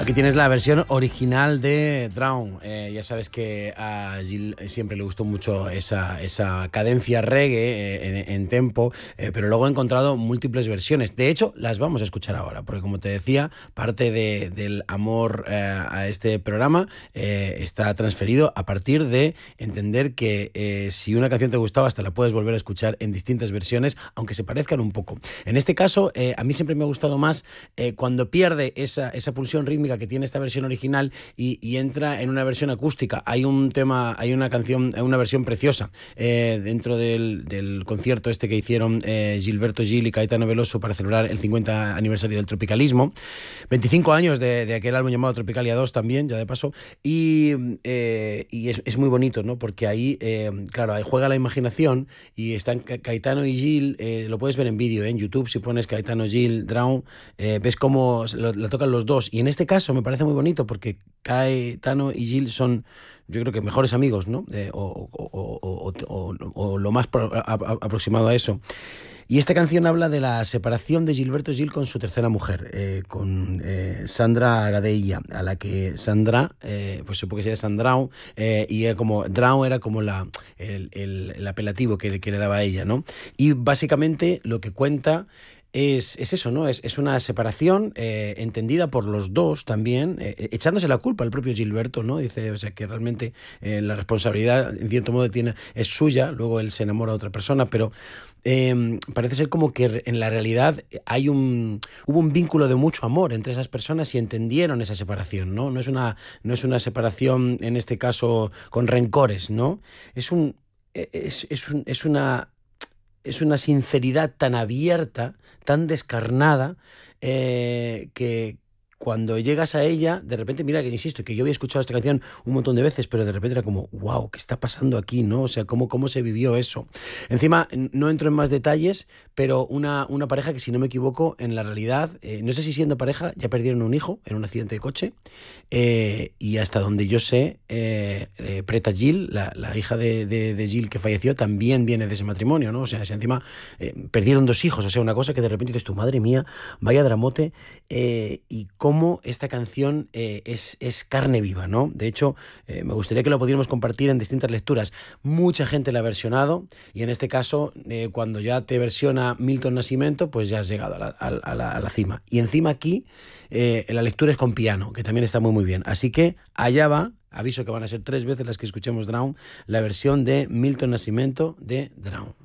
Aquí tienes la versión original de Drown. Ya sabes que a Gil siempre le gustó mucho esa cadencia reggae en tempo, pero luego he encontrado múltiples versiones. De hecho, las vamos a escuchar ahora, porque como te decía, parte del amor a este programa está transferido a partir de entender que si una canción te gustaba, hasta la puedes volver a escuchar en distintas versiones, aunque se parezcan un poco. En este caso, a mí siempre me ha gustado más cuando pierde esa pulsión rítmica que tiene esta versión original y entra en una versión acústica. Hay una canción, una versión preciosa dentro del concierto este que hicieron Gilberto Gil y Caetano Veloso para celebrar el 50 aniversario del tropicalismo. 25 años de aquel álbum llamado Tropicalia 2 también, ya de paso. Y es muy bonito, ¿no? Porque ahí, claro, ahí juega la imaginación y están Caetano y Gil, lo puedes ver en vídeo, en YouTube, si pones Caetano Gil Drown, ves cómo lo tocan los dos. Y en este caso me parece muy bonito porque Caetano y Gil son, yo creo que mejores amigos, ¿no? O lo más aproximado a eso. Y esta canción habla de la separación de Gilberto Gil con su tercera mujer, con Sandra Gadeilla, a la que Sandra, pues supongo que sería Sandrau, y era como, Drau era como el apelativo que le daba a ella, ¿no? Y básicamente lo que cuenta es eso, ¿no? Es una separación entendida por los dos también, echándose la culpa al propio Gilberto, ¿no? Dice, o sea, que realmente la responsabilidad, en cierto modo, es suya, luego él se enamora de otra persona, pero parece ser como que en la realidad hubo un vínculo de mucho amor entre esas personas y entendieron esa separación, ¿no? No es una separación, en este caso, con rencores, ¿no? Es una sinceridad tan abierta, tan descarnada, que cuando llegas a ella, de repente, mira que insisto, que yo había escuchado esta canción un montón de veces, pero de repente era como, wow, ¿qué está pasando aquí? ¿No? O sea, ¿cómo se vivió eso? Encima, no entro en más detalles, pero una pareja que, si no me equivoco, en la realidad, no sé si siendo pareja, ya perdieron un hijo en un accidente de coche, y hasta donde yo sé, Preta Gil, la hija de Gil que falleció, también viene de ese matrimonio, ¿no? O sea, si encima perdieron dos hijos, o sea, una cosa que de repente dices, tu madre mía, vaya dramote, y cómo esta canción es carne viva, ¿no? De hecho, me gustaría que lo pudiéramos compartir en distintas lecturas. Mucha gente la ha versionado y en este caso, cuando ya te versiona Milton Nascimento, pues ya has llegado a la cima. Y encima aquí, la lectura es con piano, que también está muy muy bien. Así que allá va, aviso que van a ser 3 veces las que escuchemos Drown, la versión de Milton Nascimento de Drown.